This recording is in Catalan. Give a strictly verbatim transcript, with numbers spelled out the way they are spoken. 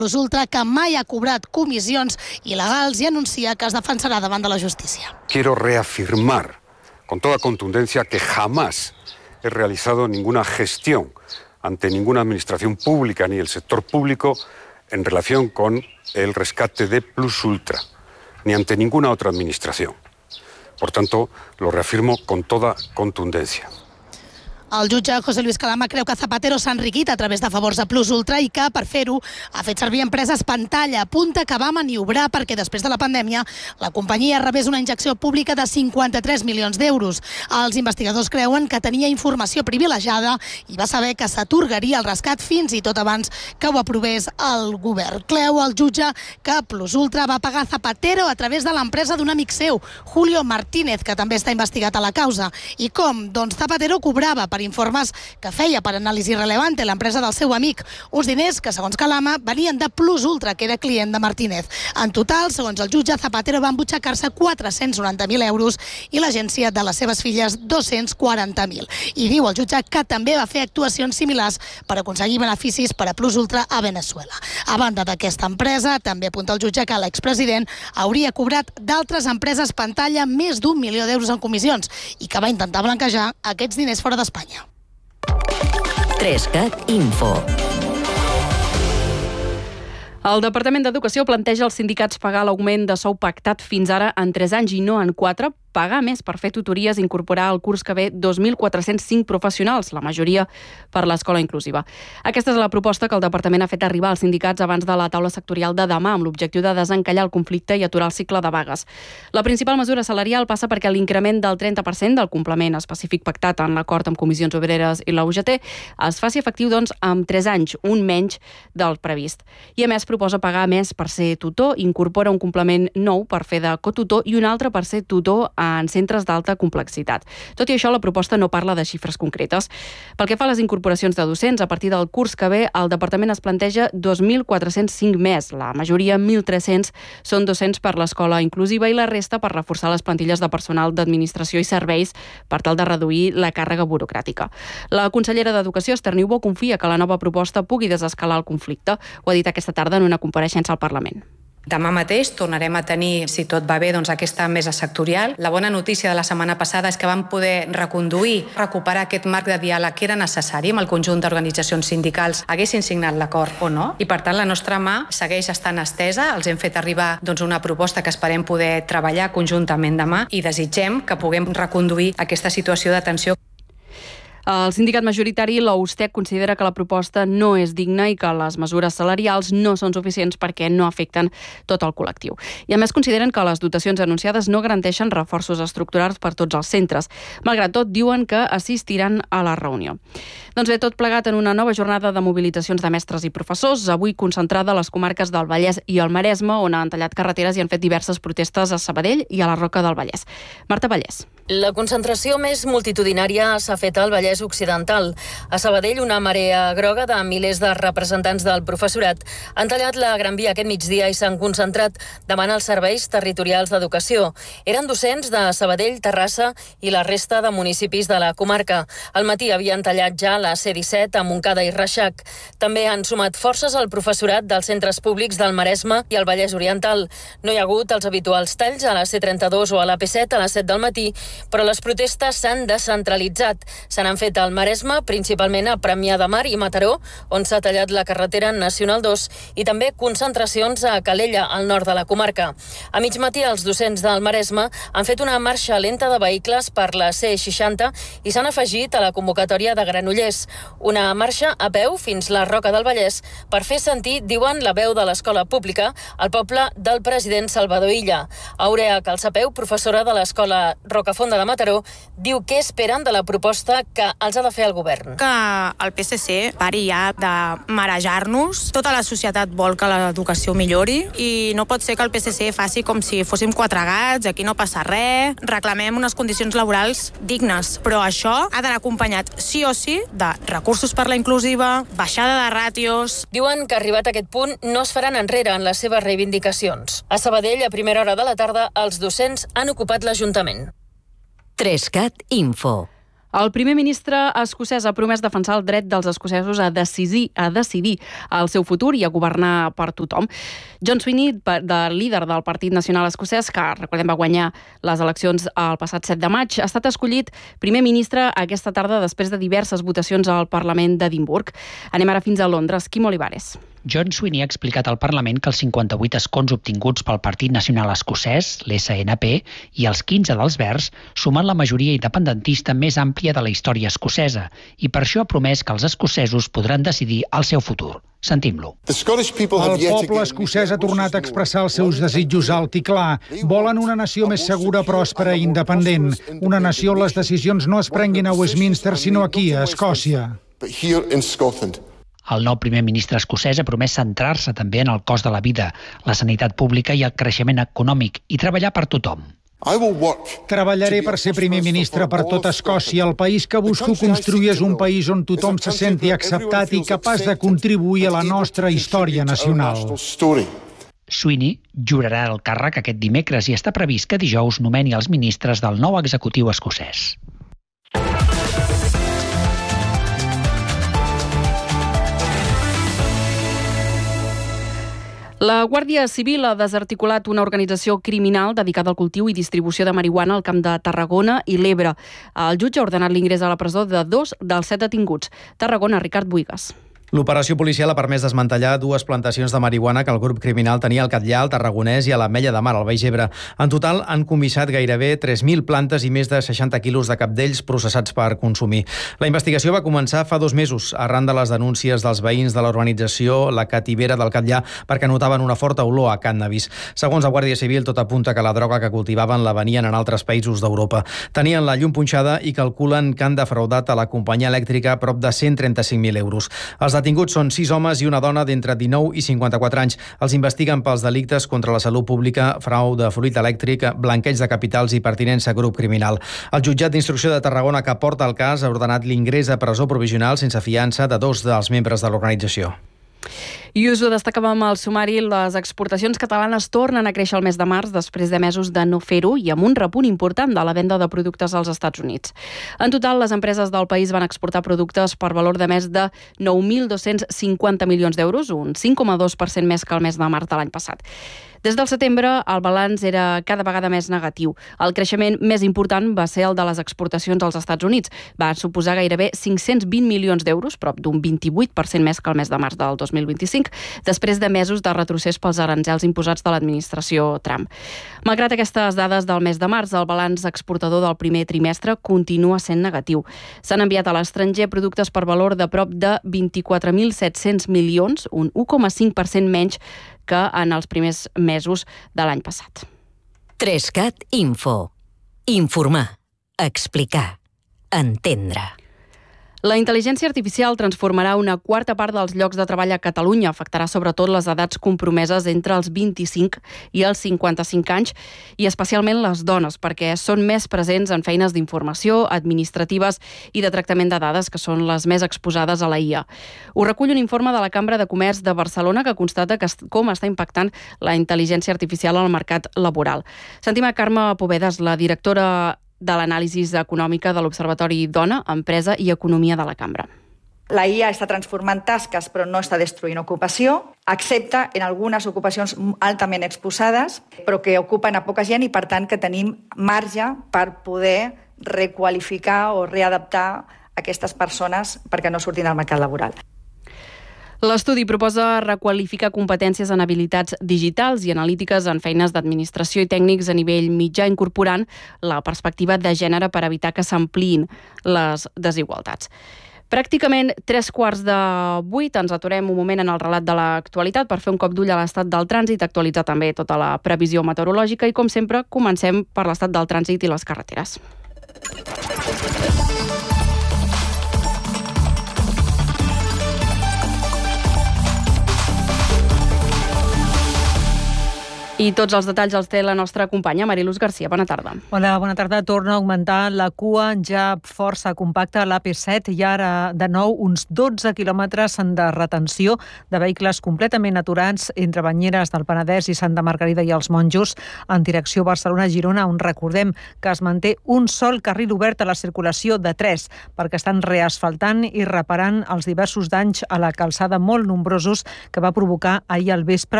Plus Ultra, que mai ha cobrat comissions il·legals i anuncia que es defensarà davant de la justícia. Quiero reafirmar con toda contundencia que jamás he realizado ninguna gestión ante ninguna administración pública ni el sector público en relación con el rescate de Plus Ultra, ni ante ninguna otra administración. Por tanto, lo reafirmo con toda contundencia. El jutge José Luis Calama creu que Zapatero s'ha enriquit a través de favors a Plus Ultra i que, per fer-ho, ha fet servir empreses pantalla. Apunta que va maniobrar perquè després de la pandèmia la companyia rebés una injecció pública de cinquanta-tres milions d'euros. Els investigadors creuen que tenia informació privilegiada i va saber que s'atorgaria el rescat fins i tot abans que ho aprovés el govern. Creu el jutge que Plus Ultra va pagar Zapatero a través de l'empresa d'un amic seu, Julio Martínez, que també està investigat a la causa. I com? Doncs Zapatero cobrava per informes que feia per Anàlisi Relevante, l'empresa del seu amic. Uns diners que, segons Calama, venien de Plus Ultra, que era client de Martínez. En total, segons el jutge, Zapatero va embutxacar-se quatre-cents noranta mil euros i l'agència de les seves filles dos-cents quaranta mil. I diu el jutge que també va fer actuacions similars per aconseguir beneficis per a Plus Ultra a Venezuela. A banda d'aquesta empresa, també apunta el jutge que l'expresident hauria cobrat d'altres empreses pantalla més d'un milió d'euros en comissions i que va intentar blanquejar aquests diners fora d'Espanya. Trescat Info. El Departament d'Educació planteja als sindicats pagar l'augment de sou pactat fins ara en tres anys i no en quatre, pagar més per fer tutories i incorporar al curs que ve dos mil quatre-cents cinc professionals, la majoria per l'escola inclusiva. Aquesta és la proposta que el departament ha fet arribar als sindicats abans de la taula sectorial de demà, amb l'objectiu de desencallar el conflicte i aturar el cicle de vagues. La principal mesura salarial passa perquè l'increment del trenta per cent del complement específic pactat en l'acord amb Comissions Obreres i la U G T es faci efectiu, doncs, amb tres anys, un menys del previst. I, a més, proposa pagar més per ser tutor, incorpora un complement nou per fer de cotutor i un altre per ser tutor en centres d'alta complexitat. Tot i això, la proposta no parla de xifres concretes. Pel que fa a les incorporacions de docents, a partir del curs que ve, el departament es planteja dos mil quatre-cents cinc més. La majoria, mil tres-cents, són docents per l'escola inclusiva i la resta per reforçar les plantilles de personal d'administració i serveis per tal de reduir la càrrega burocràtica. La consellera d'Educació, Esther Niubó, confia que la nova proposta pugui desescalar el conflicte. Ho ha dit aquesta tarda en una compareixença al Parlament. Demà mateix tornarem a tenir, si tot va bé, doncs aquesta mesa sectorial. La bona notícia de la setmana passada és que vam poder reconduir, recuperar aquest marc de diàleg que era necessari amb el conjunt d'organitzacions sindicals, haguessin signat l'acord o no. I per tant la nostra mà segueix estant estesa. Els hem fet arribar doncs, una proposta que esperem poder treballar conjuntament demà i desitgem que puguem reconduir aquesta situació de tensió. El sindicat majoritari, la U S T E C, considera que la proposta no és digna i que les mesures salarials no són suficients perquè no afecten tot el col·lectiu. I a més consideren que les dotacions anunciades no garanteixen reforços estructurals per tots els centres. Malgrat tot, diuen que assistiran a la reunió. Doncs bé, tot plegat en una nova jornada de mobilitzacions de mestres i professors, avui concentrada a les comarques del Vallès i el Maresme, on han tallat carreteres i han fet diverses protestes a Sabadell i a la Roca del Vallès. Marta Vallès. La concentració més multitudinària s'ha fet al Vallès Occidental. A Sabadell, una marea groga de milers de representants del professorat han tallat la Gran Via aquest migdia i s'han concentrat davant els serveis territorials d'educació. Eren docents de Sabadell, Terrassa i la resta de municipis de la comarca. Al matí havien tallat ja la C disset a Montcada i Reixac. També han sumat forces al professorat dels centres públics del Maresme i el Vallès Oriental. No hi ha hagut els habituals talls a la C trenta-dos o a la P set a les set del matí, però les protestes s'han descentralitzat. Se n'han fet al Maresme, principalment a Premià de Mar i Mataró, on s'ha tallat la carretera Nacional dos, i també concentracions a Calella, al nord de la comarca. A mig matí, els docents del Maresme han fet una marxa lenta de vehicles per la C seixanta i s'han afegit a la convocatòria de Granollers. Una marxa a peu fins la Roca del Vallès per fer sentir, diuen, la veu de l'escola pública al poble del president Salvador Illa. Aurea Calçapeu, professora de l'escola Rocafonda de Mataró, diu què esperen de la proposta que els ha de fer el govern. Que el P S C pari ja de marejar-nos. Tota la societat vol que l'educació millori i no pot ser que el P S C faci com si fóssim quatre gats, aquí no passa res, reclamem unes condicions laborals dignes, però això ha d'anar acompanyat sí o sí de recursos per la inclusiva, baixada de ràtios. Diuen que arribat a aquest punt no es faran enrere en les seves reivindicacions. A Sabadell, a primera hora de la tarda, els docents han ocupat l'Ajuntament. Trescat Info. El primer ministre escocès ha promès defensar el dret dels escocesos a decidir, a decidir el seu futur i a governar per tothom. John Swinney, de líder del Partit Nacional Escocès, que recordem va guanyar les eleccions el passat set de maig, ha estat escollit primer ministre aquesta tarda després de diverses votacions al Parlament d'Edimburg. Anem ara fins a Londres. Quim Olivares. John Swinney ha explicat al Parlament que els cinquanta-vuit escons obtinguts pel Partit Nacional Escocès, l'S N P, i els quinze dels Verds sumen la majoria independentista més àmplia de la història escocesa i per això ha promès que els escocesos podran decidir el seu futur. Sentim-lo. El poble escocès ha tornat a expressar els seus desitjos alt i clar. Volen una nació més segura, pròspera i independent. Una nació on les decisions no es prenguin a Westminster, sinó aquí, a Escòcia. El nou primer ministre escocès ha promès centrar-se també en el cost de la vida, la sanitat pública i el creixement econòmic i treballar per tothom. Treballaré per ser primer ministre per tota Escòcia. El país que busco construir és un país on tothom se senti acceptat i capaç de contribuir a la nostra història nacional. Swinney jurarà el càrrec aquest dimecres i està previst que dijous nomeni els ministres del nou executiu escocès. La Guàrdia Civil ha desarticulat una organització criminal dedicada al cultiu i distribució de marihuana al Camp de Tarragona i l'Ebre. El jutge ha ordenat l'ingrés a la presó de dos dels set detinguts. Tarragona, Ricard Buigas. L'operació policial ha permès desmantellar dues plantacions de marihuana que el grup criminal tenia al Catllar, al Tarragonès i a l'Ametlla de Mar, al Baix Ebre. En total han comissat gairebé tres mil plantes i més de seixanta quilos de cabdells processats per consumir. La investigació va començar fa dos mesos, arran de les denúncies dels veïns de l'urbanització La Cativera del Catllar perquè notaven una forta olor a cànnabis. Segons la Guàrdia Civil, tot apunta que la droga que cultivaven la venien en altres països d'Europa. Tenien la llum punxada i calculen que han defraudat a la companyia elèctrica prop de cent trenta-cinc mil euros. Els detinguts són sis homes i una dona d'entre dinou i cinquanta-quatre anys. Els investiguen pels delictes contra la salut pública, frau de fluid elèctric, blanqueig de capitals i pertinença a grup criminal. El jutjat d'instrucció de Tarragona que porta el cas ha ordenat l'ingrés a presó provisional sense fiança de dos dels membres de l'organització. I us ho destacàvem al sumari, les exportacions catalanes tornen a créixer el mes de març després de mesos de no fer-ho i amb un repunt important de la venda de productes als Estats Units. En total, les empreses del país van exportar productes per valor de més de nou mil dos-cents cinquanta milions d'euros, un cinc coma dos per cent més que el mes de març de l'any passat. Des del setembre, el balanç era cada vegada més negatiu. El creixement més important va ser el de les exportacions als Estats Units. Va suposar gairebé cinc-cents vint milions d'euros, prop d'un vint-i-vuit per cent més que el mes de març del dos mil vint-i-cinc, després de mesos de retrocés pels aranzels imposats de l'administració Trump. Malgrat aquestes dades del mes de març, el balanç exportador del primer trimestre continua sent negatiu. S'han enviat a l'estranger productes per valor de prop de vint-i-quatre mil set-cents milions, un u coma cinc per cent menys que en els primers mesos de l'any passat. Trescat Info. Informar, explicar, entendre. La intel·ligència artificial transformarà una quarta part dels llocs de treball a Catalunya. Afectarà sobretot les edats compromeses entre els vint-i-cinc i els cinquanta-cinc anys i especialment les dones, perquè són més presents en feines d'informació, administratives i de tractament de dades, que són les més exposades a la I A. Ho recull un informe de la Cambra de Comerç de Barcelona que constata que com està impactant la intel·ligència artificial al mercat laboral. Sentim a Carme Povedas, la directora de l'anàlisi econòmica de l'Observatori Dona, Empresa i Economia de la Cambra. La I A està transformant tasques però no està destruint ocupació, excepte en algunes ocupacions altament exposades, però que ocupen a poca gent i per tant que tenim marge per poder requalificar o readaptar aquestes persones perquè no surtin del mercat laboral. L'estudi proposa requalificar competències en habilitats digitals i analítiques en feines d'administració i tècnics a nivell mitjà, incorporant la perspectiva de gènere per evitar que s'ampliïn les desigualtats. Pràcticament tres quarts de vuit, ens aturem un moment en el relat de l'actualitat per fer un cop d'ull a l'estat del trànsit, actualitzar també tota la previsió meteorològica i, com sempre, comencem per l'estat del trànsit i les carreteres. I tots els detalls els té la nostra companya Mariluz Garcia. Bona tarda. Hola, bona tarda. Torna a augmentar la cua ja força compacta a l'A P set i ara de nou uns dotze quilòmetres de retenció de vehicles completament aturats entre Banyeres del Penedès i Santa Margarida i els Monjos en direcció Barcelona-Girona, on recordem que es manté un sol carril obert a la circulació de tres perquè estan reasfaltant i reparant els diversos danys a la calçada molt nombrosos que va provocar ahir al vespre